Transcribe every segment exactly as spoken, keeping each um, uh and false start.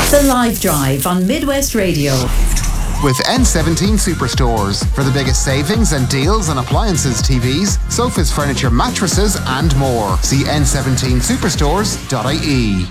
The Live Drive on Midwest Radio. With N seventeen Superstores for the biggest savings and deals on appliances, T Vs, sofas, furniture, mattresses and more. See n seventeen superstores dot I E.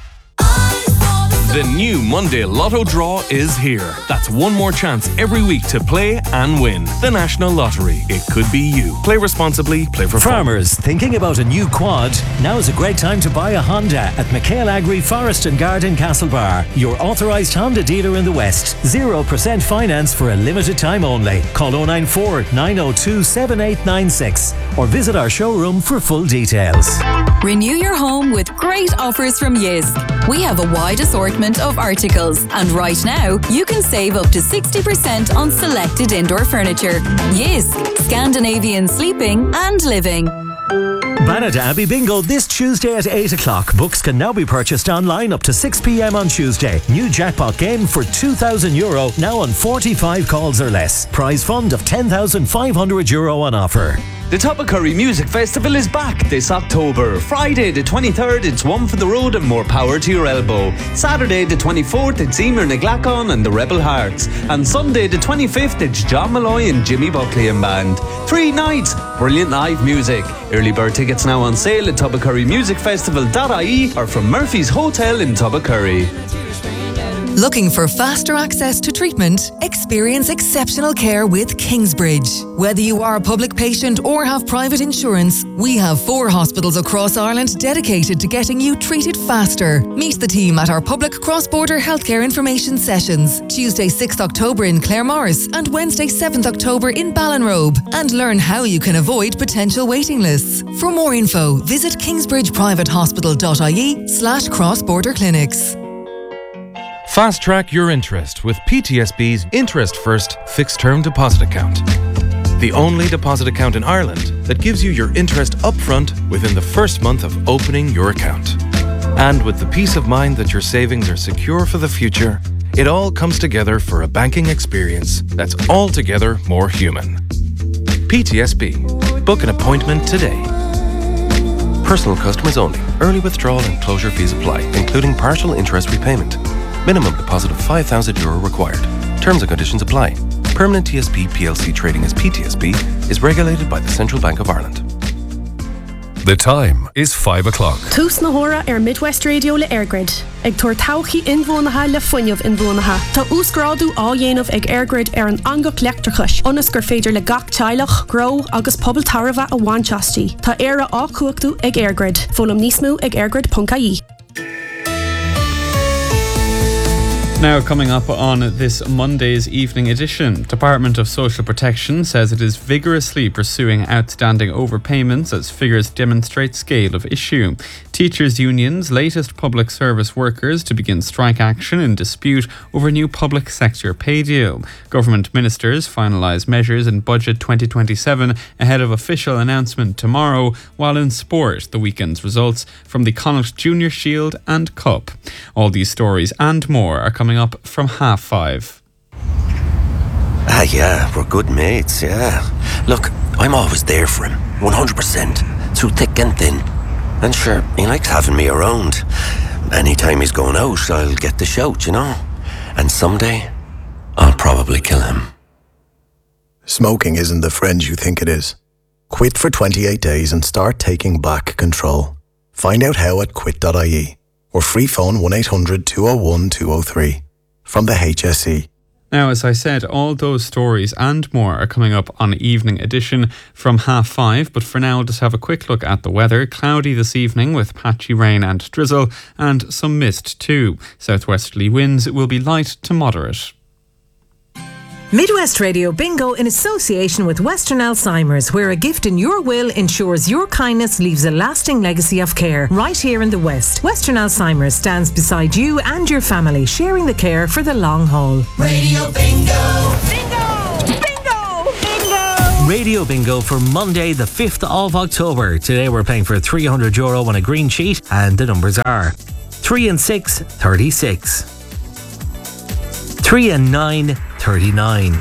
The new Monday Lotto draw is here. That's one more chance every week to play and win. The National Lottery. It could be you. Play responsibly, play for fun. Farmers thinking about a new quad? Now is a great time to buy a Honda at McHale Agri Forest and Garden Castlebar. Your authorised Honda dealer in the West. zero percent finance for a limited time only. Call oh nine four, nine oh two, seven eight nine six or visit our showroom for full details. Renew your home with great offers from Jysk. We have a wide assortment of articles, and right now you can save up to sixty percent on selected indoor furniture. Jysk, Scandinavian sleeping and living. Banat Abbey Bingo this Tuesday at eight o'clock. Books can now be purchased online up to six p.m. on Tuesday. New jackpot game for two thousand euro, now on forty-five calls or less. Prize fund of ten thousand five hundred euro on offer. The Toppacurry Music Festival is back this October. Friday the twenty-third, it's One for the Road and More Power to Your Elbow. Saturday the twenty-fourth, it's Emer Naglacon and the Rebel Hearts. And Sunday the twenty-fifth, it's John Malloy and Jimmy Buckley and Band. Three nights, brilliant live music. Early bird tickets now on sale at toppacurry music festival dot I E or from Murphy's Hotel in Toppacurry. Looking for faster access to treatment? Experience exceptional care with Kingsbridge. Whether you are a public patient or have private insurance, we have four hospitals across Ireland dedicated to getting you treated faster. Meet the team at our public cross-border healthcare information sessions, Tuesday sixth October in Claremorris and Wednesday seventh October in Ballinrobe, and learn how you can avoid potential waiting lists. For more info, visit kingsbridgeprivatehospital dot I E slash cross-border clinics. Fast track your interest with P T S B's Interest First Fixed Term Deposit Account. The only deposit account in Ireland that gives you your interest upfront within the first month of opening your account. And with the peace of mind that your savings are secure for the future, it all comes together for a banking experience that's altogether more human. P T S B. Book an appointment today. Personal customers only. Early withdrawal and closure fees apply, including partial interest repayment. Minimum deposit of five thousand euro required. Terms and conditions apply. Permanent T S B P L C trading as P T S B is regulated by the Central Bank of Ireland. The time is five o'clock. Tús na hora ar Midwest Radio le Airgrid. Ag tuair tauchaí inmhónatha le foiineamh inmhónatha. Tá úsgrádu á dhéanamh ag Airgrid ar an angach leictrachais. Onas gur féidir le gach teilech, gro agus pobal tarva a bhainteastí. Tá éire á cuachtú ag Airgrid. Fólam níos mó ag airgrid dot I E. Now, coming up on this Monday's evening edition, Department of Social Protection says it is vigorously pursuing outstanding overpayments as figures demonstrate scale of issue. Teachers' unions' latest public service workers to begin strike action in dispute over new public sector pay deal. Government ministers finalise measures in Budget twenty twenty-seven ahead of official announcement tomorrow, while in sport, the weekend's results from the Connacht Junior Shield and Cup. All these stories and more are coming up from half five. Ah, yeah, we're good mates, yeah. Look, I'm always there for him, one hundred percent, through thick and thin. And sure, he likes having me around. Anytime he's going out, I'll get the shout, you know. And someday, I'll probably kill him. Smoking isn't the friend you think it is. Quit for twenty-eight days and start taking back control. Find out how at quit dot I E or free phone one eight hundred, two oh one, two oh three from the H S E. Now, as I said, all those stories and more are coming up on Evening Edition from half five. But for now, we'll just have a quick look at the weather. Cloudy this evening with patchy rain and drizzle and some mist too. Southwesterly winds will be light to moderate. Midwest Radio Bingo in association with Western Alzheimer's, where a gift in your will ensures your kindness leaves a lasting legacy of care right here in the West. Western Alzheimer's stands beside you and your family, sharing the care for the long haul. Radio Bingo! Bingo! Bingo! Bingo! Radio Bingo for Monday the fifth of October. Today we're playing for three hundred euro on a green sheet, and the numbers are three and six, thirty-six. three and nine, thirty-nine.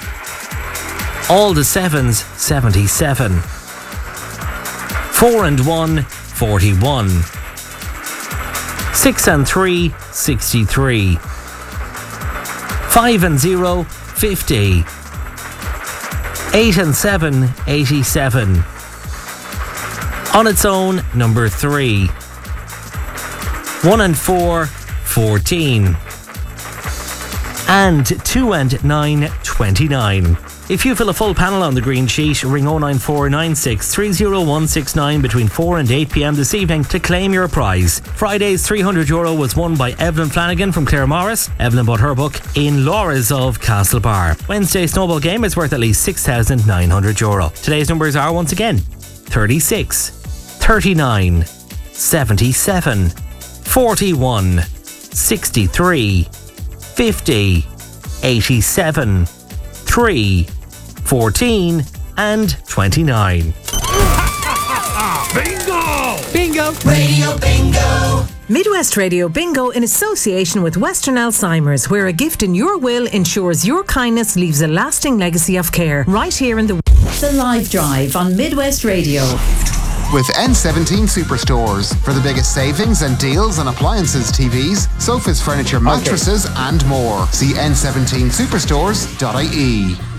All the sevens, seventy-seven. four and one, forty-one. Six and three, sixty-three. Five and zero, fifty. Eight and seven, eighty-seven. On its own, number three. One and four, fourteen. And two and nine, twenty-nine. If you fill a full panel on the green sheet, ring oh nine four nine six three oh one six nine between four and eight p m this evening to claim your prize. Friday's three hundred euro was won by Evelyn Flanagan from Clare Morris. Evelyn bought her book In Laura's of Castlebar. Wednesday's snowball game is worth at least six thousand nine hundred euro. Today's numbers are once again thirty-six, thirty-nine, seventy-seven, forty-one, sixty-three, fifty, eighty-seven, three, fourteen and twenty-nine. Bingo! Bingo! Radio Bingo! Midwest Radio Bingo in association with Western Alzheimer's, where a gift in your will ensures your kindness leaves a lasting legacy of care. Right here in the... The Live Drive on Midwest Radio. With N seventeen Superstores for the biggest savings and deals on appliances, T Vs, sofas, furniture, mattresses, okay. and more. See N seventeen superstores dot I E.